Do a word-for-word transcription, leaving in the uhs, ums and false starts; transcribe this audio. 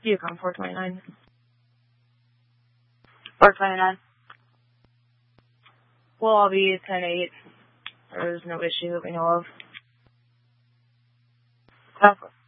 Yukon four twenty-nine. four twenty-nine. We'll all be ten eight. There's no issue that we know of. Southwest.